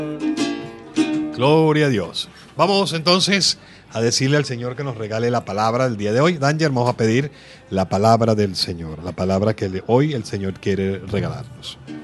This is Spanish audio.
Gloria a Dios. Vamos entonces a decirle al Señor que nos regale la palabra del día de hoy. Danger, vamos a pedir la palabra del Señor, la palabra que hoy el Señor quiere regalarnos.